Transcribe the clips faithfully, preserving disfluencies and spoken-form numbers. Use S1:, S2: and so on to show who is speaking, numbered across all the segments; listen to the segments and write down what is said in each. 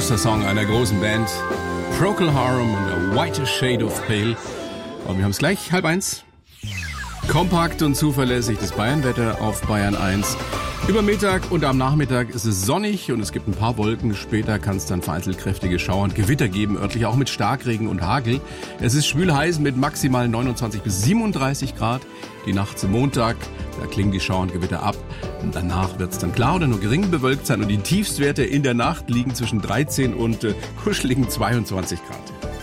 S1: Mustersong einer großen Band. Procol Harum und A Whiter Shade of Pale. Und wir haben es gleich, halb eins. Kompakt und zuverlässig das Bayernwetter auf Bayern eins. Über Mittag und am Nachmittag ist es sonnig und es gibt ein paar Wolken. Später kann es dann vereinzelt kräftige Schauer und Gewitter geben, örtlich auch mit Starkregen und Hagel. Es ist schwül heiß mit maximal neunundzwanzig bis siebenunddreißig Grad. Die Nacht zum Montag, da klingen die Schauer und Gewitter ab. Und danach wird es dann klar oder nur gering bewölkt sein. Und die Tiefstwerte in der Nacht liegen zwischen dreizehn und äh, kuscheligen zweiundzwanzig Grad.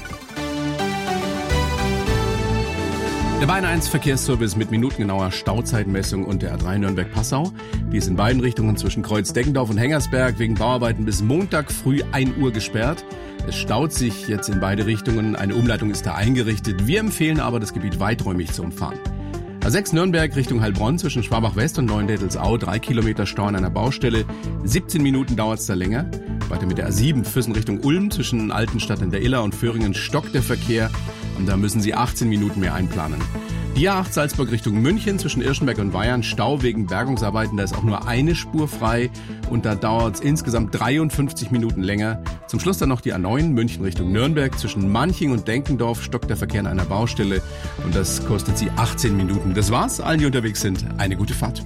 S1: Der Bayern eins Verkehrsservice mit minutengenauer Stauzeitmessung und der A drei Nürnberg-Passau. Die ist in beiden Richtungen zwischen Kreuz-Deggendorf und Hengersberg wegen Bauarbeiten bis Montag früh ein Uhr gesperrt. Es staut sich jetzt in beide Richtungen. Eine Umleitung ist da eingerichtet. Wir empfehlen aber, das Gebiet weiträumig zu umfahren. A sechs Nürnberg Richtung Heilbronn zwischen Schwabach-West und Neuendettelsau. Drei Kilometer Stau an einer Baustelle. siebzehn Minuten dauert es da länger. Weiter mit der A sieben Füssen Richtung Ulm zwischen Altenstadt in der Iller und Föhringen stockt der Verkehr. Und da müssen Sie achtzehn Minuten mehr einplanen. Die A acht Salzburg Richtung München zwischen Irschenberg und Weyern. Stau wegen Bergungsarbeiten. Da ist auch nur eine Spur frei. Und da dauert es insgesamt dreiundfünfzig Minuten länger. Zum Schluss dann noch die A neun München Richtung Nürnberg. Zwischen Manching und Denkendorf stockt der Verkehr an einer Baustelle. Und das kostet Sie achtzehn Minuten. Das war's. Allen, die unterwegs sind, eine gute Fahrt.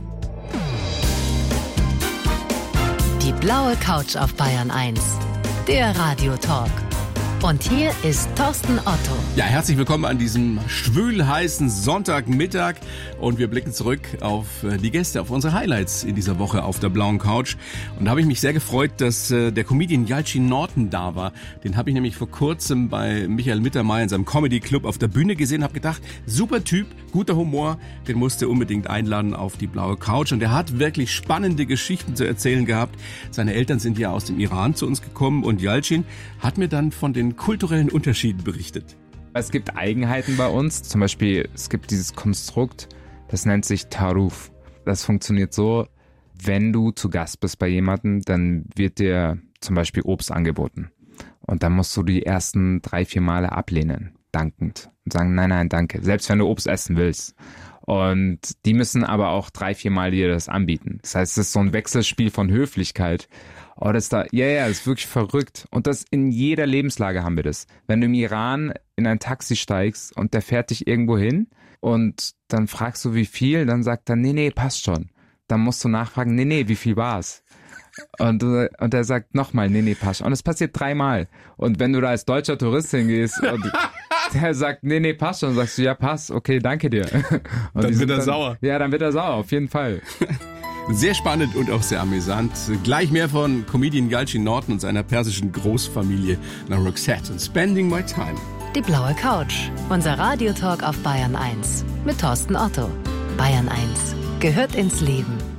S2: Die blaue Couch auf Bayern eins. Der Radiotalk. Und hier ist Thorsten Otto.
S1: Ja, herzlich willkommen an diesem schwül-heißen Sonntagmittag. Und wir blicken zurück auf die Gäste, auf unsere Highlights in dieser Woche auf der blauen Couch. Und da habe ich mich sehr gefreut, dass der Comedian Yalcin Norton da war. Den habe ich nämlich vor kurzem bei Michael Mittermeier in seinem Comedy Club auf der Bühne gesehen. Habe gedacht, super Typ, guter Humor. Den musste unbedingt einladen auf die blaue Couch. Und er hat wirklich spannende Geschichten zu erzählen gehabt. Seine Eltern sind ja aus dem Iran zu uns gekommen. Und Yalcin hat mir dann von den kulturellen Unterschieden berichtet.
S3: Es gibt Eigenheiten bei uns. Zum Beispiel, es gibt dieses Konstrukt, das nennt sich Taruf. Das funktioniert so, wenn du zu Gast bist bei jemandem, dann wird dir zum Beispiel Obst angeboten. Und dann musst du die ersten drei, vier Male ablehnen, dankend. Und sagen, nein, nein, danke. Selbst wenn du Obst essen willst. Und die müssen aber auch drei, vier Mal dir das anbieten. Das heißt, es ist so ein Wechselspiel von Höflichkeit. Oh, das da, ja, ja, das ist wirklich verrückt. Und das in jeder Lebenslage haben wir das. Wenn du im Iran in ein Taxi steigst und der fährt dich irgendwo hin und dann fragst du, wie viel, dann sagt er, nee, nee, passt schon. Dann musst du nachfragen, nee, nee, wie viel war's? Und, und er sagt nochmal, nee, nee, passt schon. Und es passiert dreimal. Und wenn du da als deutscher Tourist hingehst und der sagt, nee, nee, passt schon, sagst du, ja, passt, okay, danke dir. Und
S1: dann wird er
S3: dann
S1: sauer.
S3: Ja, dann wird er sauer, auf jeden Fall.
S1: Sehr spannend und auch sehr amüsant. Gleich mehr von Comedian Yalcin Norton und seiner persischen Großfamilie nach Roxette und Spending My Time.
S2: Die blaue Couch. Unser Radiotalk auf Bayern eins. Mit Thorsten Otto. Bayern eins gehört ins Leben.